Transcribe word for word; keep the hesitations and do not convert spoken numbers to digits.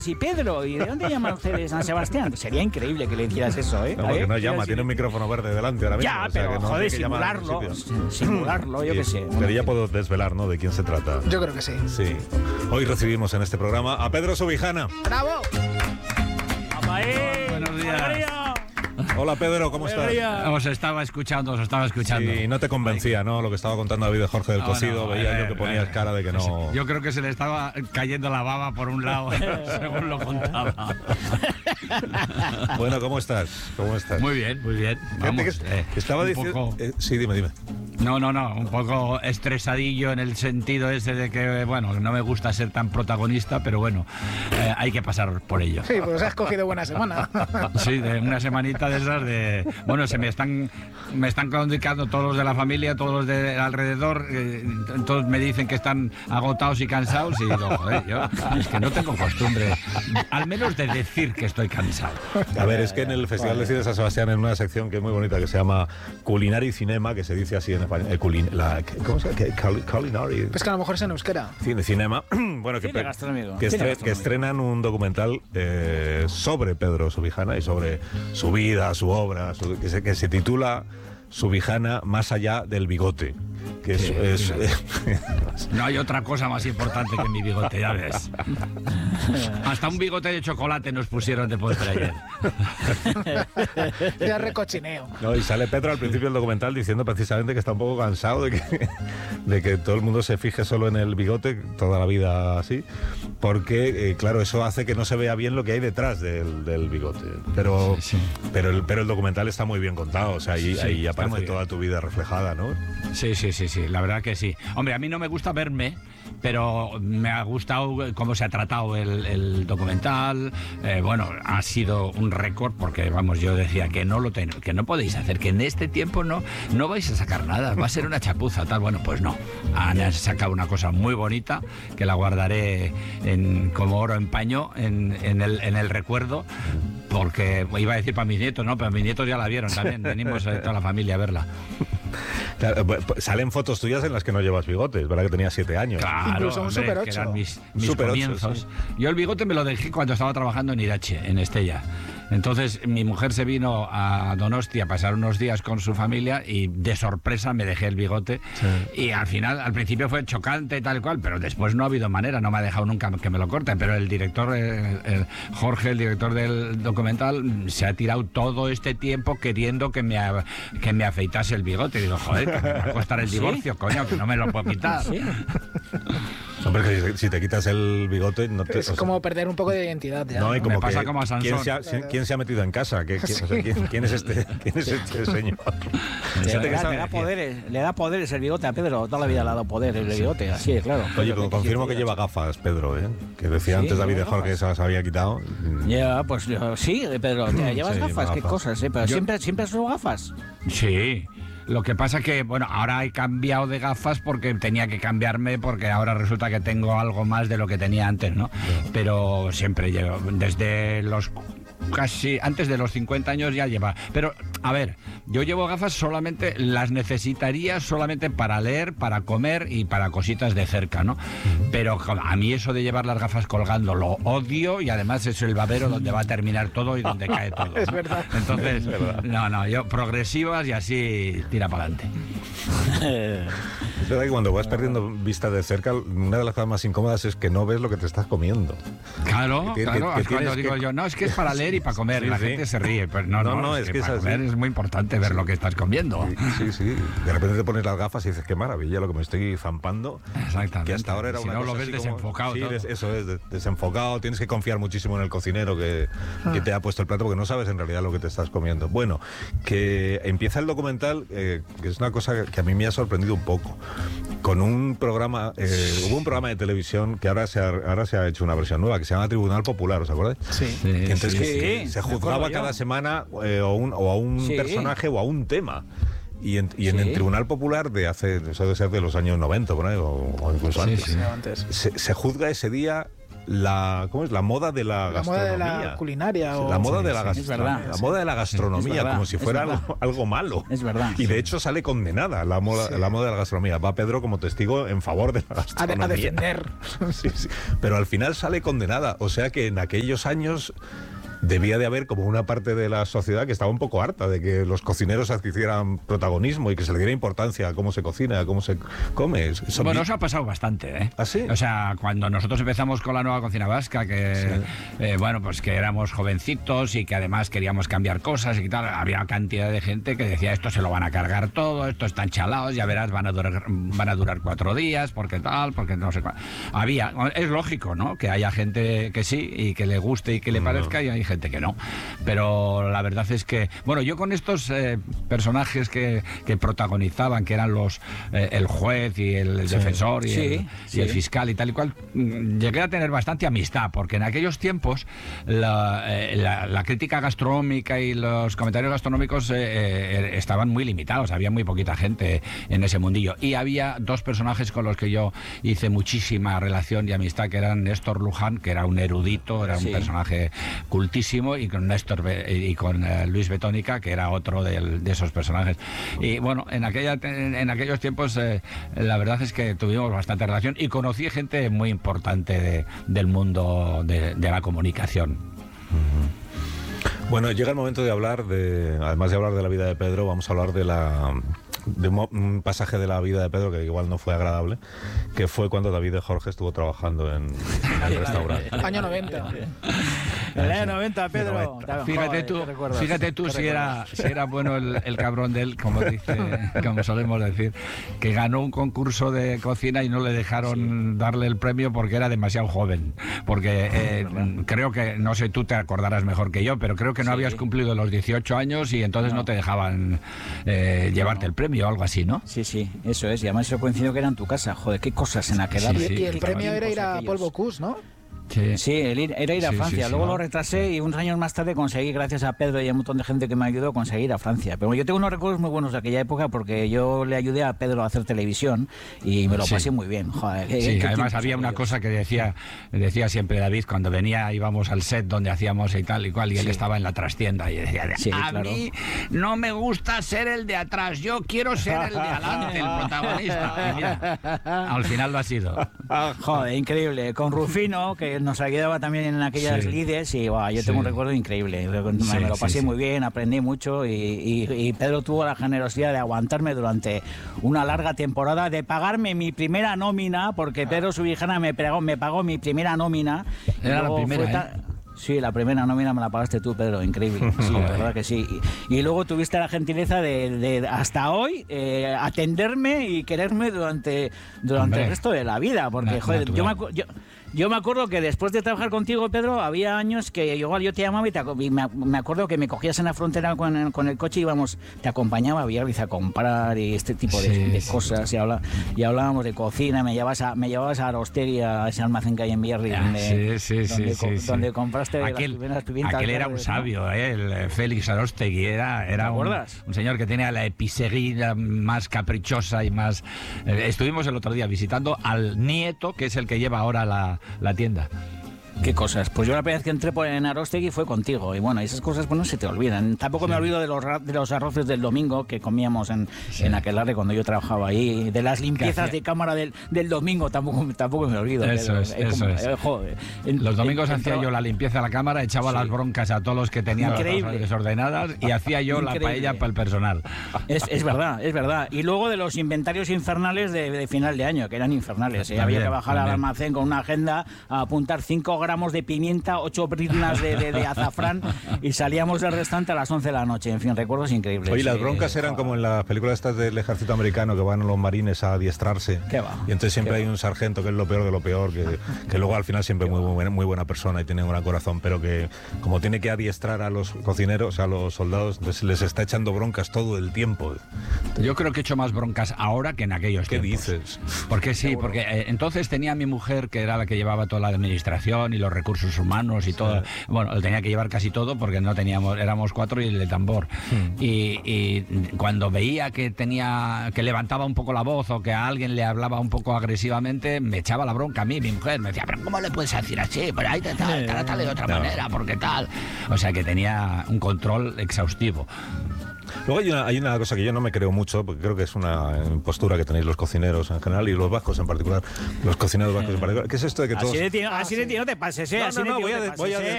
Sí, Pedro, ¿y de dónde llaman ustedes San Sebastián? Sería increíble que le hicieras eso, ¿eh? No, porque ¿Eh? no llama, tiene un micrófono verde delante ahora mismo. Ya, o sea, pero que no joder, tiene que llamar a ningún simularlo, sitio. simularlo, yo Sí, qué sé. Pero ya puedo desvelar, ¿no?, de quién se trata. Yo creo que sí. Sí. Hoy recibimos en este programa a Pedro Subijana. ¡Bravo! Buenos días. Hola, Pedro, ¿cómo estás? Os estaba escuchando, os estaba escuchando. Sí, no te convencía, ¿no?, lo que estaba contando David de Jorge del No, Cosido. no, Veía eh, yo que ponías eh, cara de que no... Yo creo que se le estaba cayendo la baba por un lado, según lo contaba. Bueno, ¿cómo estás? ¿Cómo estás? Muy bien, muy bien. Vamos, Fíjate que eh, estaba un diciendo... poco- eh, sí, dime, dime. No, no, no, un poco estresadillo en el sentido ese de que, bueno, no me gusta ser tan protagonista, pero bueno, eh, hay que pasar por ello. Sí, pues has cogido buena semana. Sí, de una semanita de esas de... Bueno, se me están me están comunicando todos los de la familia, todos los de alrededor, eh, todos me dicen que están agotados y cansados y digo, joder, yo es que no tengo costumbre, al menos de decir que estoy cansado. A ver, es que en el Festival de Cine de San Sebastián, en una sección que es muy bonita, que se llama Culinari Cinema, que se dice así en español, eh, culin, la, ¿cómo se llama? Cul- Culinari... Pues que a lo mejor es en euskera. Cine, cinema, bueno, que, Cine gastronómico. que, Cine estre- gastronómico. que estrenan un documental eh, sobre Pedro Subijana y sobre su vida, su obra, su- que, se, que se titula Subijana más allá del bigote. Que es, Sí, es- No hay otra cosa más importante que mi bigote, ya ves. Hasta un bigote de chocolate nos pusieron de postre ayer. Ya recochineo. no, y sale Pedro al principio del documental diciendo precisamente que está un poco cansado de que, de que todo el mundo se fije solo en el bigote toda la vida así, porque eh, claro, eso hace que no se vea bien lo que hay detrás del, del bigote. Pero, Sí, sí. pero, el, pero el documental está muy bien contado, o sea, ahí, Sí, ahí está muy aparece bien. toda tu vida reflejada, ¿no? Sí, sí, sí, sí, la verdad que sí. Hombre, a mí no me gusta verme, pero me ha gustado cómo se ha tratado el, el documental. Eh, bueno, ha sido un récord porque, vamos, yo decía que no lo ten- que no podéis hacer, que en este tiempo no, no vais a sacar nada, va a ser una chapuza, tal. Bueno, pues no. Han sacado una cosa muy bonita que la guardaré en, como oro en paño en, en, el, en el recuerdo. Porque iba a decir para mis nietos, no, pero mis nietos ya la vieron también. Venimos eh, toda la familia a verla. Claro, pues, pues, salen fotos tuyas en las que no llevas bigote, es verdad que tenías siete años. Claro, Incluso un hombre, Super que ocho. eran mis, mis Super ocho, comienzos. sí. Yo el bigote me lo dejé cuando estaba trabajando en Irache, en Estella. Entonces mi mujer se vino a Donostia a pasar unos días con su familia y de sorpresa me dejé el bigote. Sí. Y al final, al principio fue chocante y tal cual, pero después no ha habido manera, no me ha dejado nunca que me lo corten. Pero el director, eh, el Jorge, el director del documental, se ha tirado todo este tiempo queriendo que me, a- que me afeitase el bigote. Y digo, joder, que me va a costar el ¿Sí? divorcio, coño, que no me lo puedo quitar. Sí. Hombre, que si, si te quitas el bigote, no te... Es o sea, como perder un poco de identidad. Ya, no, y ¿no? como Me pasa que, como a Sansón. ¿quién se, ha, ¿quién se ha metido en casa? ¿Qué- quién, o sea, ¿quién, quién es este, ¿Quién es este señor? Le, Gente que da, sabe- le da poderes, le da poderes el bigote a Pedro, toda la vida le ha dado poder el bigote, así, claro. Oye, pero confirmo que lleva gafas, Pedro, ¿eh? Que decía Sí, antes David de lleva Jorge que se las había quitado. Ya, pues yo- sí, Pedro, ¿te llevas Sí, gafas? lleva ¿Qué gafas. cosas? eh? Pero Yo- siempre, siempre has usado gafas. Sí. Lo que pasa que, bueno, ahora he cambiado de gafas porque tenía que cambiarme porque ahora resulta que tengo algo más de lo que tenía antes, ¿no? Pero siempre llevo, desde los casi, antes de los cincuenta años ya lleva. Pero, a ver, yo llevo gafas solamente, las necesitaría solamente para leer, para comer y para cositas de cerca, ¿no? Pero jo, a mí eso de llevar las gafas colgando lo odio y además es el babero donde va a terminar todo y donde cae todo. Es ¿no? verdad. Entonces, Es verdad. no, no, yo progresivas y así tira para adelante. Es verdad que cuando vas perdiendo vista de cerca, una de las cosas más incómodas es que no ves lo que te estás comiendo. Claro, Que- que- claro, que es cuando tienes digo que- yo, no, es que es para leer y para comer, Sí, la sí. gente se ríe, pero no, no, No, no, es, es que, que es para así. comer es muy importante ver lo que estás comiendo. Sí, sí. De repente te pones las gafas y dices, qué maravilla lo que me estoy zampando. Exactamente. Que hasta ahora era Si una no, cosa lo ves así como- desenfocado Sí, todo. des- eso es, des- desenfocado. Tienes que confiar muchísimo en el cocinero que, que te ha puesto el plato porque no sabes en realidad lo que te estás comiendo. Bueno, que empieza el documental, eh, que es una cosa que a mí me ha sorprendido un poco. Con un programa, eh, hubo un programa de televisión que ahora se, ha, ahora se ha hecho una versión nueva que se llama Tribunal Popular, ¿os acordáis? Sí. Sí, Que entonces sí, que sí. se- se me juzgaba acuerdo yo. cada semana eh, o, un- o a un Sí. personaje o a un tema. Y en, y en Sí. el Tribunal Popular de hace, eso debe ser de los años noventa, por ahí, o, o incluso Sí, antes, sí. Sí, antes. se, se juzga ese día la, ¿cómo es? La moda de la, La gastronomía. moda de la culinaria. O... La moda de la sí, es gastronomía. verdad. La moda de la gastronomía, verdad, como si es fuera verdad. algo, algo malo. Es verdad. Y de hecho sale condenada la moda, Sí. la moda de la gastronomía. Va Pedro como testigo en favor de la A, de- gastronomía. a defender. Sí, sí. Pero al final sale condenada. O sea que en aquellos años debía de haber como una parte de la sociedad que estaba un poco harta de que los cocineros adquirieran protagonismo y que se le diera importancia a cómo se cocina, a cómo se come. Eso Bueno, vi- eso ha pasado bastante, ¿eh? ¿Ah, sí? O sea, cuando nosotros empezamos con la nueva cocina vasca, que, Sí. eh, bueno, pues que éramos jovencitos y que además queríamos cambiar cosas y tal, había cantidad de gente que decía, esto se lo van a cargar todo, esto están chalados, ya verás, van a durar, van a durar cuatro días, porque tal, porque no sé cuál. Había, es lógico, ¿no? Que haya gente que sí y que le guste y que le No. parezca y hay gente que no. Pero la verdad es que, bueno, yo con estos eh, personajes que, que protagonizaban, que eran los eh, el juez y el, Sí. defensor y, Sí, el, sí. y el fiscal y tal y cual, mm, llegué a tener bastante amistad, porque en aquellos tiempos la, eh, la- la crítica gastronómica y los comentarios gastronómicos eh, eh, estaban muy limitados, había muy poquita gente en ese mundillo. Y había dos personajes con los que yo hice muchísima relación y amistad, que eran Néstor Luján, que era un erudito, era un Sí. personaje cultísimo, y con Néstor Be- y con eh, Luis Betónica, que era otro del- de esos personajes. Y bueno, en aquella en, en aquellos tiempos eh, la verdad es que tuvimos bastante relación y conocí gente muy importante de- del mundo de, de la comunicación. Bueno, llega el momento de hablar de, además de hablar de la vida de Pedro, vamos a hablar de la de un mo- un pasaje de la vida de Pedro que igual no fue agradable, que fue cuando David de Jorge estuvo trabajando en, en el restaurante. Año noventa. En el año noventa, Pedro. Fíjate Joder, tú, qué recuerdos, fíjate tú qué si era, recuerdos. si era bueno el, el cabrón de él, como dice, como solemos decir, que ganó un concurso de cocina y no le dejaron darle el premio porque era demasiado joven. Porque eh, creo que, no sé, tú te acordarás mejor que yo, pero creo que no Sí. habías cumplido los dieciocho años y entonces no, No. te dejaban eh, llevarte el premio o algo así, ¿no? Sí, sí, eso es. Y además eso coincidió que era en tu casa. Joder, qué cosas en aquel Sí, año. sí. Y el Qué premio era ir a tiempos Polvo aquellos. Cus, ¿no? Sí, el ir- era ir a Sí, Francia. sí, sí, Luego ¿no? lo retrasé y unos años más tarde conseguí, gracias a Pedro y a un montón de gente que me ayudó, a conseguir a Francia. Pero yo tengo unos recuerdos muy buenos de aquella época porque yo le ayudé a Pedro a hacer televisión y me lo Sí. pasé muy bien. Joder, qué- Sí, qué además tiempos había una aquellos. cosa que decía decía siempre David cuando venía, íbamos al set donde hacíamos y tal y cual, y él Sí. estaba en la trastienda y decía, Sí, a claro. mí no me gusta ser el de atrás, yo quiero ser el de adelante, el protagonista. Y mira, al final lo ha sido. Joder, increíble. Con Rufino, que nos ayudaba también en aquellas Sí. lides, y guau, yo Sí. tengo un recuerdo increíble. Me, Sí, me lo sí, pasé sí. muy bien, aprendí mucho y, y- y Pedro tuvo la generosidad de aguantarme durante una larga temporada, de pagarme mi primera nómina, porque Pedro Subijana me pagó, me pagó mi primera nómina. y Era la luego primera, fue ¿eh? tan- Sí, la primera nómina me la pagaste tú, Pedro, increíble. Sí, la verdad que sí. Y, y luego tuviste la gentileza de, de hasta hoy eh, atenderme y quererme durante, durante Hombre. el resto de la vida. Porque, Na- joder, yo me, natural. acu- yo, yo me acuerdo que después de trabajar contigo, Pedro, había años que igual yo te llamaba y, te aco- y me, me acuerdo que me cogías en la frontera con, el- con el coche y íbamos, te acompañaba a Biarritz a comprar y este tipo de, Sí, de sí, cosas. Y, habla, y hablábamos de cocina, me llevabas a, me llevabas a Arostegui, a ese almacén que hay en Biarritz, Ah, donde, sí, sí, donde, sí, co- sí, sí. donde compraste Aquel, las primeras pimientas aquel era un verdes, ¿no? sabio, ¿eh? El eh, Félix Arostegui era, era ¿Te un, acuerdas? un señor que tenía la episeguida más caprichosa y más... eh, estuvimos el otro día visitando al nieto, que es el que lleva ahora la, la tienda. ¿Qué cosas? Pues yo la primera vez que entré por en Arostegui fue contigo. Y bueno, esas cosas pues no se te olvidan. Tampoco me olvido de los, ra- de los arroces del domingo que comíamos en, Sí. en aquelarre cuando yo trabajaba ahí. De las limpiezas hacía? de cámara del, del domingo tampoco, tampoco me olvido. Eso Pedro. es, Eh, eso como- es. eh, joder, en- Los domingos en- hacía entraba- yo la limpieza de la cámara, echaba Sí. las broncas a todos los que tenían las Increíble. cosas desordenadas y hacía yo la Increíble. paella para el personal. Es, es verdad, es verdad. Y luego de los inventarios infernales de, de final de año, que eran infernales. ¿eh? Había También, que bajar al también. almacén con una agenda a apuntar cinco gramos de pimienta, ocho briznas de, de- de azafrán y salíamos del restaurante a las once de la noche. En fin, recuerdos increíbles. Oye, las Sí, broncas eran joder. como en las películas estas del ejército americano que van los marines a adiestrarse. ¿Qué va? Y entonces siempre ¿Qué hay va? un sargento que es lo peor de lo peor, que, que luego al final siempre es muy, muy, buena, muy buena persona y tiene un gran corazón, pero que como tiene que adiestrar a los cocineros, a los soldados, entonces les está echando broncas todo el tiempo. Yo creo que he hecho más broncas ahora que en aquellos ¿Qué tiempos. dices? Porque sí, porque eh, entonces tenía a mi mujer, que era la que llevaba toda la administración y los recursos humanos y todo. Bueno, él tenía que llevar casi todo porque no teníamos, éramos cuatro y el de tambor. Hmm. Y, y cuando veía que tenía, que levantaba un poco la voz o que a alguien le hablaba un poco agresivamente, me echaba la bronca a mí, mi mujer. Me decía, pero ¿cómo le puedes decir así? Pero ahí te tal, trátale de otra no. manera, porque tal. O sea que tenía un control exhaustivo. Luego hay una, hay una cosa que yo no me creo mucho, porque creo que es una postura que tenéis los cocineros en general y los vascos en particular, los cocineros vascos en particular, que es esto de que todos... Así de ti, así de ti no te pases, ¿eh? No, así no, no, de ti voy, no a, te de, voy, a, pases, de,